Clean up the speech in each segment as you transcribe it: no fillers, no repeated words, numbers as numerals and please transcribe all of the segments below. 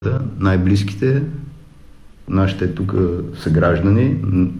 най-близките, нашите тук съграждани,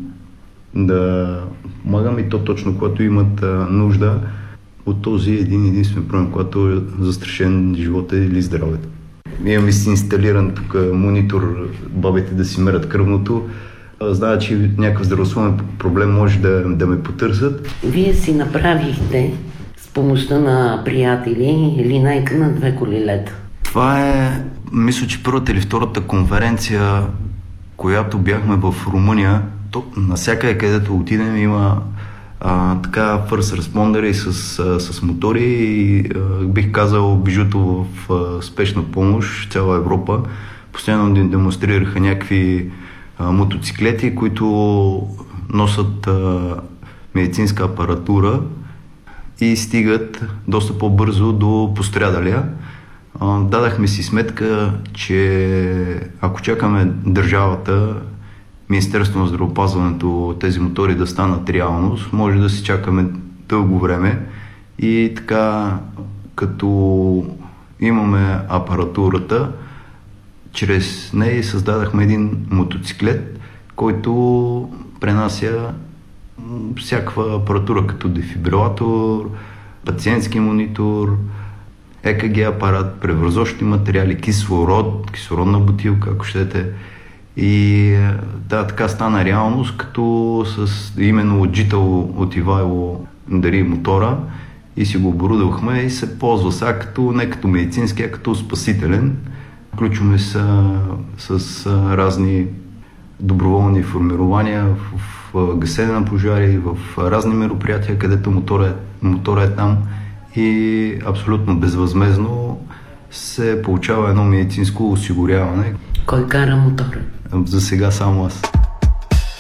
да помагаме и то точно, когато имат нужда от този един единствен проблем, когато е застрашен живота или здравето. Имаме си инсталиран тук монитор, бабите да си мерят кръвното. Знаят, че някакъв здравословен проблем може да ме потърсят. Вие си направихте с помощта на приятели линейка на 2 колелета. Това е, мисля, че първата или втората конференция, която бяхме в Румъния. Навсякъде, където отидем, има така first responder с мотори и бих казал бижуто в спешна помощ, цяла Европа. Постоянно демонстрираха някакви мотоциклети, които носят медицинска апаратура и стигат доста по-бързо до пострадалия. Дадахме си сметка, че ако чакаме държавата, Министерството на здравеопазването, тези мотори да станат реалност, може да си чакаме дълго време и така, като имаме апаратурата, чрез нея създадахме един мотоциклет, който пренася всякаква апаратура, като дефибрилатор, пациентски монитор, ЕКГ апарат, превързващи материали, кислородна бутилка, ако щете. И да, така стана реалност, като с именно от Жител от Ивайло дари мотора и си го оборудвахме и се ползва сега не като медицински, а като спасителен. Включваме се с разни доброволни формирования в гасене на пожари, в разни мероприятия, където мотора е там и абсолютно безвъзмездно се получава едно медицинско осигуряване. Кой кара мотора? За сега само аз.